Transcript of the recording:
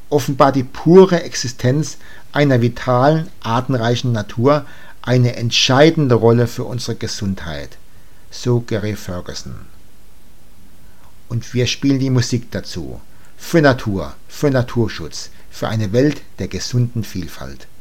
offenbart die pure Existenz einer vitalen, artenreichen Natur eine entscheidende Rolle für unsere Gesundheit, so Gary Ferguson. Und wir spielen die Musik dazu, für Natur, für Naturschutz, für eine Welt der gesunden Vielfalt.